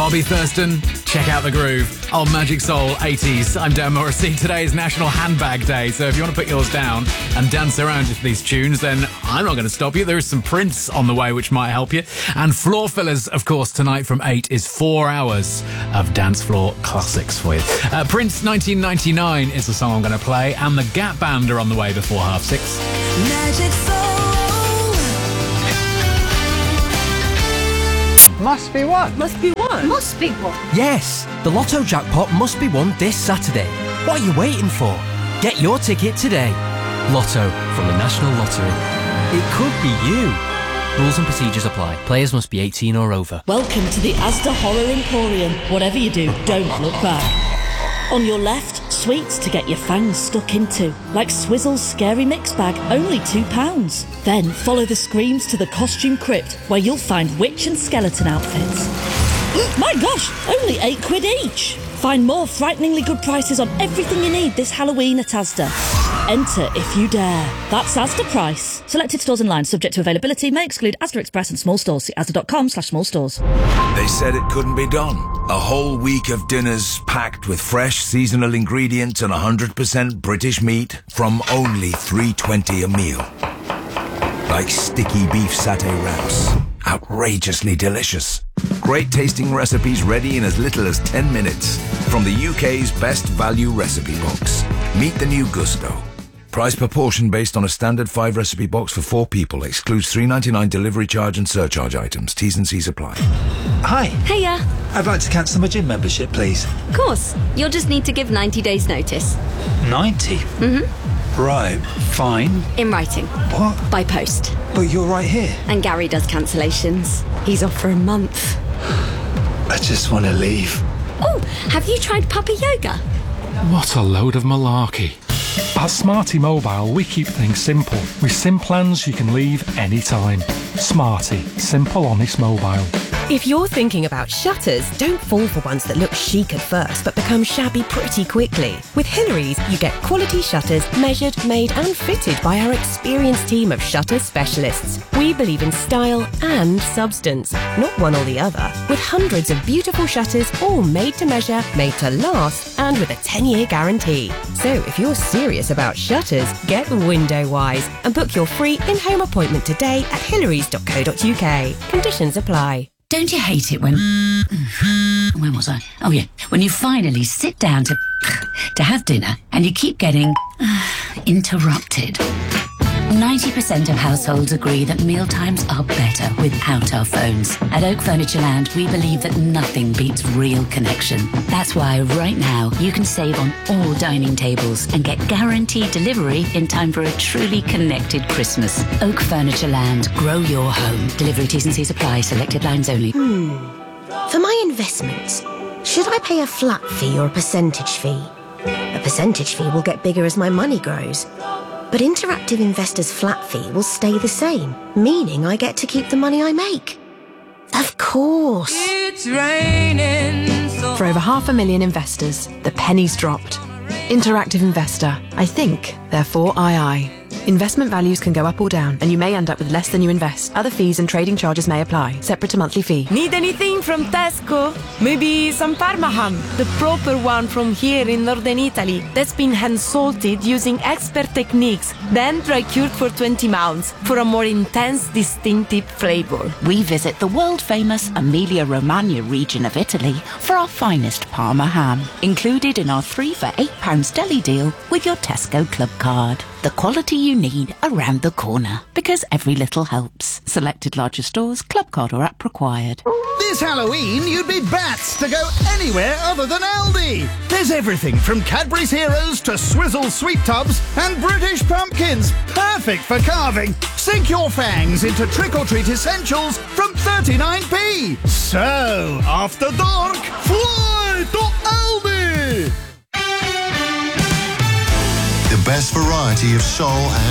Bobby Thurston, check out the groove on Magic Soul 80s. I'm Dan Morrissey. Today is National Handbag Day, so if you want to put yours down and dance around to these tunes, then I'm not going to stop you. There is some Prince on the way which might help you. And Floor Fillers, of course, tonight from 8 is 4 hours of dance floor classics for you. Prince 1999 is the song I'm going to play, and the Gap Band are on the way before 6:30. Magic Soul. Must be one. Must be one. Must be one. Yes, the Lotto jackpot must be won this Saturday. What are you waiting for? Get your ticket today. Lotto from the National Lottery. It could be you. Rules and procedures apply. Players must be 18 or over. Welcome to the Asda Horror Emporium. Whatever you do, don't look back. On your left, sweets to get your fangs stuck into, like Swizzle's Scary Mix Bag, only £2. Then follow the screams to the Costume Crypt, where you'll find witch and skeleton outfits. My gosh, only £8 each! Find more frighteningly good prices on everything you need this Halloween at Asda. Enter if you dare. That's Asda price. Selected stores and lines subject to availability may exclude Asda Express and small stores. See asda.com/small stores. They said it couldn't be done. A whole week of dinners packed with fresh seasonal ingredients and 100% British meat from only $3.20 a meal. Like sticky beef satay wraps. Outrageously delicious. Great tasting recipes ready in as little as 10 minutes. From the UK's best value recipe box. Meet the new Gusto. Price per portion based on a standard 5 recipe box for 4 people. Excludes $3.99 delivery charge and surcharge items. T's and C's apply. Hi. Hiya. I'd like to cancel my gym membership, please. Of course. You'll just need to give 90 days notice. 90? Mm-hmm. Right, fine. In writing. What? By post. But you're right here. And Gary does cancellations. He's off for a month. I just want to leave. Oh, have you tried puppy yoga? What a load of malarkey. At Smarty Mobile, we keep things simple. With SIM plans you can leave anytime. Smarty. Simple, honest mobile. If you're thinking about shutters, don't fall for ones that look chic at first but become shabby pretty quickly. With Hillary's, you get quality shutters measured, made and fitted by our experienced team of shutter specialists. We believe in style and substance, not one or the other. With hundreds of beautiful shutters, all made to measure, made to last, and with a 10-year guarantee. So if you're serious about shutters, get Windowwise and book your free in-home appointment today at hillarys.co.uk. Conditions apply. Don't you hate it when... Where was I? Oh, yeah. When you finally sit down to have dinner and you keep getting interrupted. 90% of households agree that mealtimes are better without our phones. At Oak Furniture Land, we believe that nothing beats real connection. That's why right now you can save on all dining tables and get guaranteed delivery in time for a truly connected Christmas. Oak Furniture Land. Grow your home. Delivery T's and C's apply. Selected lines only. For my investments, should I pay a flat fee or a percentage fee? A percentage fee will get bigger as my money grows. But Interactive Investor's flat fee will stay the same, meaning I get to keep the money I make. Of course. It's raining. For over 500,000 investors, the penny's dropped. Interactive Investor. I think, therefore I. Investment values can go up or down, and you may end up with less than you invest. Other fees and trading charges may apply, separate to monthly fee. Need anything from Tesco? Maybe some Parma ham, the proper one from here in northern Italy, that's been hand-salted using expert techniques, then dry-cured for 20 months for a more intense, distinctive flavour. We visit the world-famous Emilia-Romagna region of Italy for our finest Parma ham, included in our 3 for £8 deli deal with your Tesco Club card. The quality you need around the corner, because every little helps. Selected larger stores, club card or app required. This Halloween, you'd be bats to go anywhere other than Aldi. There's everything from Cadbury's Heroes to Swizzle Sweet Tubs and British Pumpkins. Perfect for carving. Sink your fangs into trick-or-treat essentials from 39p. So, after dark, fly to Aldi. The best variety of soul and